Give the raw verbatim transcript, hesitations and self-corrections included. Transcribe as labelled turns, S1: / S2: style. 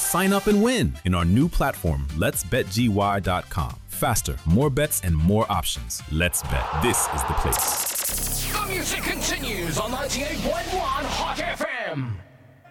S1: Sign up and win in our new platform, lets bet G Y dot com. Faster, more bets, and more options. Let's Bet. This is the place.
S2: The music continues on ninety-eight point one Hot F M.